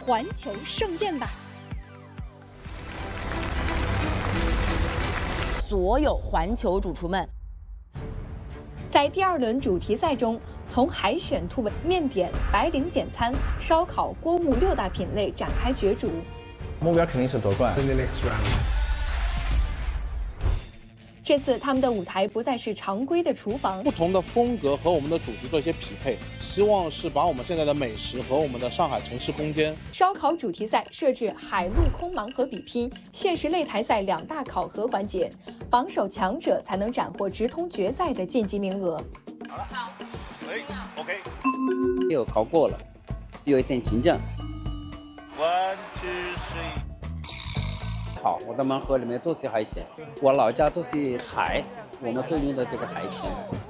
环球盛宴吧！ 所有环球主厨们， 在第2轮主题赛中，从海选兔尾、面点、白领简餐、烧烤、锅物6大品类展开角逐。 目标肯定是夺冠。 这次他们的舞台不再是常规的厨房， 不同的风格和我们的主题做一些匹配，希望是把我们现在的美食和我们的上海城市空间。 烧烤主题赛设置海陆空盲盒比拼、限时擂台赛2大考核环节，榜首强者才能斩获直通决赛的晋级名额。 好了，OK， 又考过了，有一点紧张。 1、2、3。 好，我的盲盒里面都是海鲜，我老家都是海，我们都用的这个海鲜。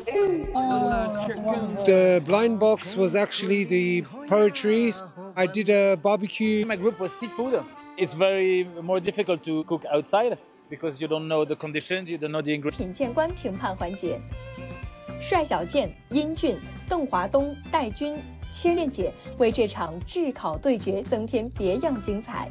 The blind box was actually the poetry. I did a barbecue. My group was seafood. It's very more difficult to cook outside because you don't know the conditions, you don't know the ingredients. 品鉴官评判环节，帅小健、殷俊、邓华东、戴军、切练姐为这场炙烤对决增添别样精彩。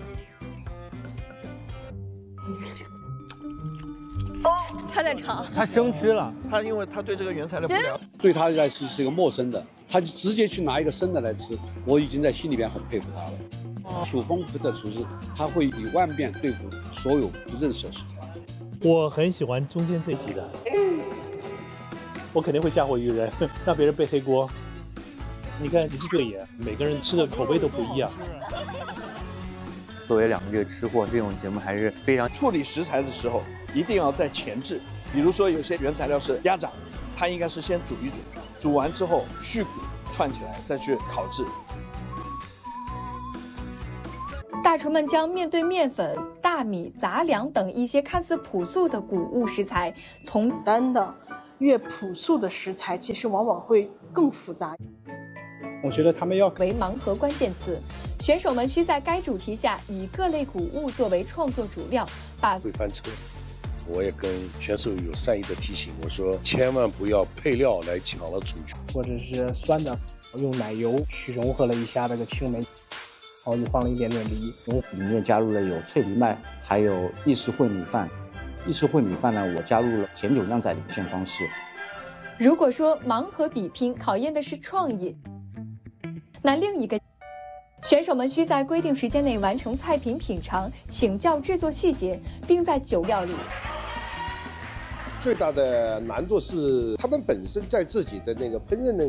他在炒， 他生吃了， 他因为他对这个原材料不了解， 对他来说是一个陌生的，他就直接去拿一个生的来吃，我已经在心里边很佩服他了。楚风负责厨师，他会以万变对付所有不认识的食材。 我很喜欢中间这集的，我肯定会嫁祸于人，让别人背黑锅。你看，你是对爷，每个人吃的口味都不一样。 作为2个这个吃货，这种节目还是非常处理食材的时候一定要在前置。比如说有些原材料是鸭掌，它应该是先煮一煮，煮完之后去骨串起来再去烤制。 大厨们将面对面粉、大米、杂粮等一些看似朴素的谷物食材，从简单的越朴素的食材，其实往往会更复杂。 我觉得他们要为盲盒关键词，选手们需在该主题下以各类谷物作为创作主料，把会翻车。我也跟选手有善意的提醒，我说千万不要配料来抢了主角， 或者是酸的，用奶油去融合了一下那个青梅，然后又放了一点点梨， 里面加入了有脆藜麦，还有意式烩米饭。意式烩米饭呢，我加入了甜酒酿在里面方式。 如果说盲盒比拼考验的是创意，那另一个选手们需在规定时间内完成菜品品尝、请教制作细节，并在酒料里。 最大的难度是他们本身在自己的那个烹饪的